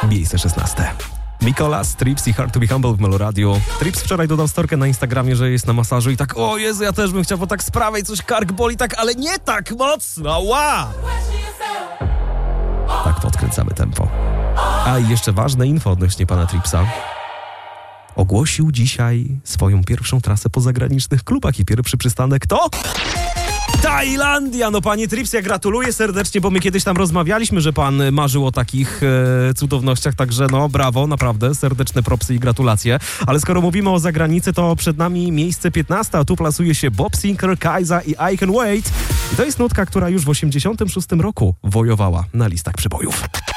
miejsce 16. Mikolas, Trips i Hard to be Humble w Meloradiu. Trips wczoraj dodał storkę na Instagramie, że jest na masażu i tak, o Jezu, ja też bym chciał, bo tak z prawej coś kark boli, tak, ale nie tak mocno, ła! Tak podkręcamy tempo. A i jeszcze ważne info odnośnie pana Tripsa. Ogłosił dzisiaj swoją pierwszą trasę po zagranicznych klubach i pierwszy przystanek to... Tajlandia! No panie Trips, ja gratuluję serdecznie, bo my kiedyś tam rozmawialiśmy, że pan marzył o takich cudownościach, także no brawo, naprawdę, serdeczne propsy i gratulacje. Ale skoro mówimy o zagranicy, to przed nami miejsce 15, a tu plasuje się Bob Sinclair, Kaiza i I Can Wait. I to jest nutka, która już w 86 roku wojowała na listach przebojów.